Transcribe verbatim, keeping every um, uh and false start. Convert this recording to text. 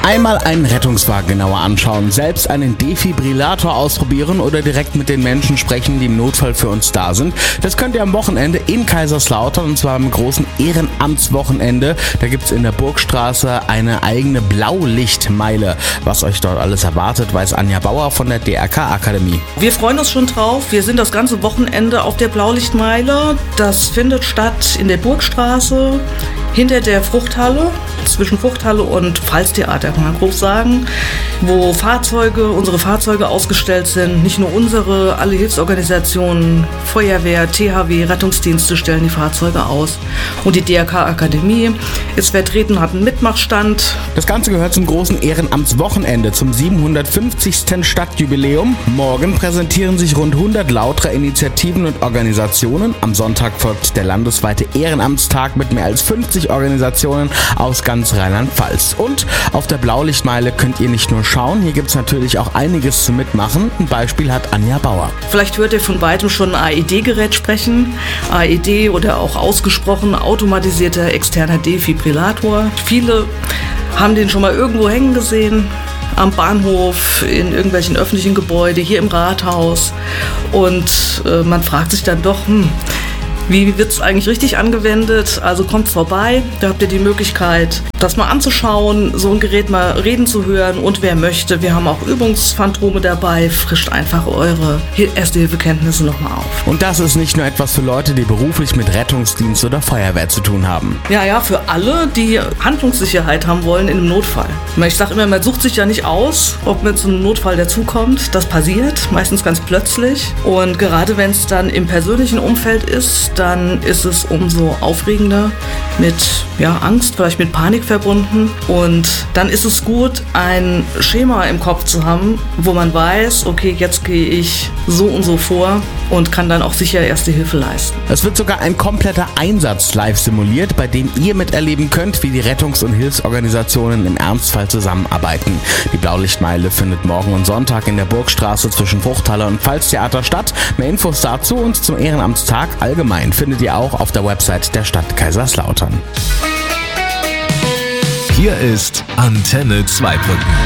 Einmal einen Rettungswagen genauer anschauen, selbst einen Defibrillator ausprobieren oder direkt mit den Menschen sprechen, die im Notfall für uns da sind. Das könnt ihr am Wochenende in Kaiserslautern, und zwar am großen Ehrenamtswochenende. Da gibt's in der Burgstraße eine eigene Blaulichtmeile. Was euch dort alles erwartet, weiß Anja Bauer von der D R K-Akademie. Wir freuen uns schon drauf. Wir sind das ganze Wochenende auf der Blaulichtmeile. Das findet statt in der Burgstraße, hinter der Fruchthalle, zwischen Fruchthalle und Pfalztheater, kann man grob sagen, wo Fahrzeuge, unsere Fahrzeuge ausgestellt sind. Nicht nur unsere, alle Hilfsorganisationen, Feuerwehr, T H W, Rettungsdienste stellen die Fahrzeuge aus. Und die D R K-Akademie ist vertreten, hat einen Mitmachstand. Das Ganze gehört zum großen Ehrenamtswochenende, zum siebenhundertfünfzigsten Stadtjubiläum. Morgen präsentieren sich rund hundert lautere Initiativen und Organisationen. Am Sonntag folgt der landesweite Ehrenamtstag mit mehr als fünfzig Organisationen aus ganz Rheinland-Pfalz. Und auf der Blaulichtmeile könnt ihr nicht nur schauen, hier gibt es natürlich auch einiges zu mitmachen. Ein Beispiel hat Anja Bauer. Vielleicht hört ihr von weitem schon ein A E D-Gerät sprechen. A E D oder auch ausgesprochen automatisierter externer Defibrillator. Viele haben den schon mal irgendwo hängen gesehen. Am Bahnhof, in irgendwelchen öffentlichen Gebäuden, hier im Rathaus. Und äh, man fragt sich dann doch, hm, wie wird es eigentlich richtig angewendet? Also kommt vorbei, da habt ihr die Möglichkeit, das mal anzuschauen, so ein Gerät mal reden zu hören, und wer möchte, wir haben auch Übungsphantome dabei, frischt einfach eure Erste-Hilfe-Kenntnisse nochmal auf. Und das ist nicht nur etwas für Leute, die beruflich mit Rettungsdienst oder Feuerwehr zu tun haben. Ja, ja, für alle, die Handlungssicherheit haben wollen in einem Notfall. Ich sage immer, man sucht sich ja nicht aus, ob mit so einem Notfall dazukommt. Das passiert, meistens ganz plötzlich. Und gerade wenn es dann im persönlichen Umfeld ist, dann ist es umso aufregender, mit ja, Angst, vielleicht mit Panik verbunden. Und dann ist es gut, ein Schema im Kopf zu haben, wo man weiß, okay, jetzt gehe ich so und so vor und kann dann auch sicher Erste Hilfe leisten. Es wird sogar ein kompletter Einsatz live simuliert, bei dem ihr miterleben könnt, wie die Rettungs- und Hilfsorganisationen im Ernstfall zusammenarbeiten. Die Blaulichtmeile findet morgen und Sonntag in der Burgstraße zwischen Fruchthalle und Pfalztheater statt. Mehr Infos dazu und zum Ehrenamtstag allgemein findet ihr auch auf der Website der Stadt Kaiserslautern. Hier ist Antenne Zweibrücken.